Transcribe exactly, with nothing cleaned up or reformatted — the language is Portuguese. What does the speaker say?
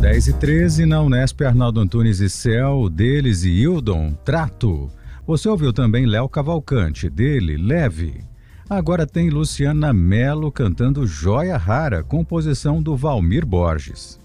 dez e treze, na Unesp, Arnaldo Antunes e Céu, deles e Hildon, Trato. Você ouviu também Léo Cavalcante, dele, Leve. Agora tem Luciana Mello cantando Joia Rara, composição do Valmir Borges.